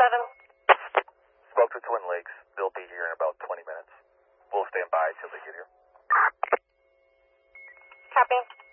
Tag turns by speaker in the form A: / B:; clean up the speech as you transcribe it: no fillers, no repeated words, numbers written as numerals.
A: Spoke to Twin Lakes. They'll be here in about 20 minutes. We'll stand by till they get here.
B: Copy.